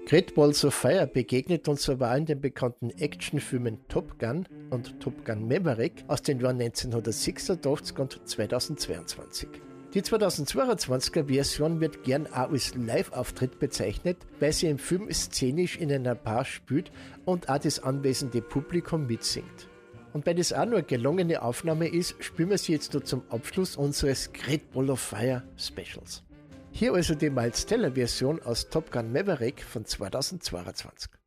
Great Balls of Fire begegnet uns aber in den bekannten Actionfilmen Top Gun und Top Gun Maverick aus den Jahren 1986 und 2022. Die 2022er Version wird gern auch als Live-Auftritt bezeichnet, weil sie im Film szenisch in einer Bar spielt und auch das anwesende Publikum mitsingt. Und weil das auch nur eine gelungene Aufnahme ist, spielen wir sie jetzt nur zum Abschluss unseres Great Ball of Fire Specials. Hier also die Miles Teller Version aus Top Gun Maverick von 2022.